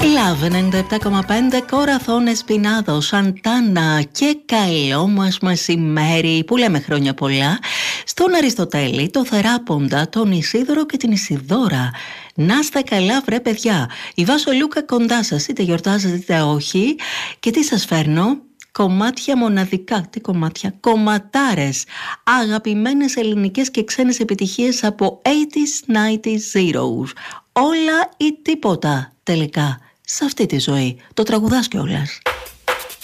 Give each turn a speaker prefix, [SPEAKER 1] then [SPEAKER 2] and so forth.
[SPEAKER 1] Love 97,5 Corazón Espinado, Σαντάνα και καλό μας μεσημέρι που λέμε χρόνια πολλά στον Αριστοτέλη, το Θεράποντα, τον Ισίδωρο και την Ισιδώρα. Να είστε καλά βρε παιδιά. Η Βάσο Λούκα κοντά σας, είτε γιορτάζετε είτε όχι. Και τι σας φέρνω? Κομμάτια μοναδικά. Τι κομμάτια? Κομματάρες. Αγαπημένες ελληνικές και ξένες επιτυχίες από 80s, 90s, zeros. Όλα ή τίποτα τελικά σε αυτή τη ζωή. Το τραγουδάς κιόλας.